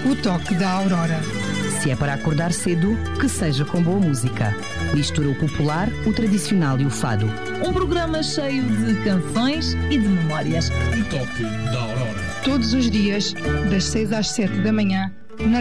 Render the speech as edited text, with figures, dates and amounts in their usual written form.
O toque da Aurora. Se é para acordar cedo, que seja com boa música. Mistura o popular, o tradicional e o fado. Um programa cheio de canções e de memórias. O toque da Aurora. Todos os dias, das 6 às 7 da manhã,